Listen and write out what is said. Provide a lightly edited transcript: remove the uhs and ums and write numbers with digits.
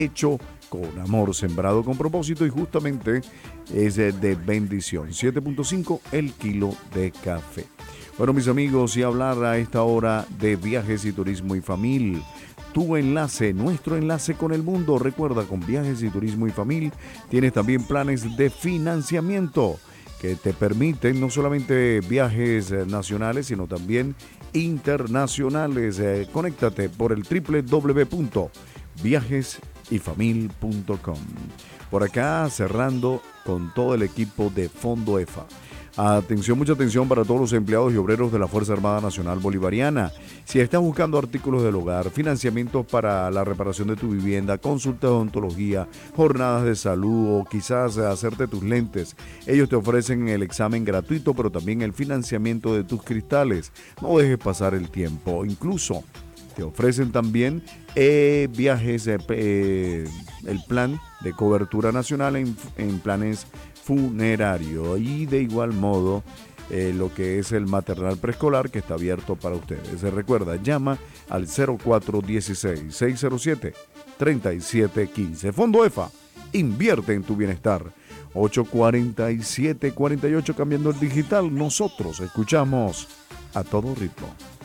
hecho con amor, sembrado con propósito y justamente es de bendición. 7.5 el kilo de café. Bueno, mis amigos, y hablar a esta hora de viajes y turismo y familia. Tu enlace, nuestro enlace con el mundo. Recuerda, con viajes y turismo y familia tienes también planes de financiamiento que te permiten no solamente viajes nacionales, sino también internacionales. Conéctate por el www.viajesyfamil.com. Por acá cerrando con todo el equipo de Fondo EFA. Atención, mucha atención para todos los empleados y obreros de la Fuerza Armada Nacional Bolivariana. Si estás buscando artículos del hogar, financiamientos para la reparación de tu vivienda, consultas de odontología, jornadas de salud o quizás hacerte tus lentes, ellos te ofrecen el examen gratuito, pero también el financiamiento de tus cristales. No dejes pasar el tiempo. Incluso te ofrecen también viajes, el plan de cobertura nacional en planes funerario y de igual modo lo que es el maternal preescolar que está abierto para ustedes. Se recuerda, llama al 0416-607-3715. Fondo EFA, invierte en tu bienestar. 847-48 cambiando el digital. Nosotros escuchamos a todo ritmo.